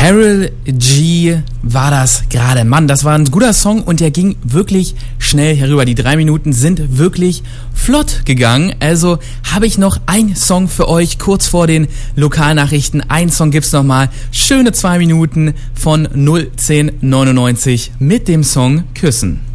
Karol G war das gerade. Mann, das war ein guter Song und der ging wirklich schnell herüber. Die 3 Minuten sind wirklich flott gegangen. Also habe ich noch einen Song für euch kurz vor den Lokalnachrichten. Ein Song gibt's nochmal. Schöne 2 Minuten von 01099 mit dem Song Küssen.